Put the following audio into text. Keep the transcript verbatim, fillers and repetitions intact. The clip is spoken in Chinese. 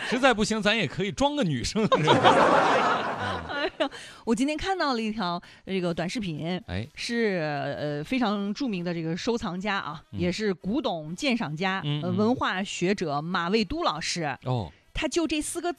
实在不行，咱也可以装个女生。 哎呀，我今天看到了一条这个短视频， 哎， 是呃非常著名的这个收藏家啊，嗯、也是古董鉴赏家、 嗯嗯呃文化学者马未都老师。 哦。 他就这四个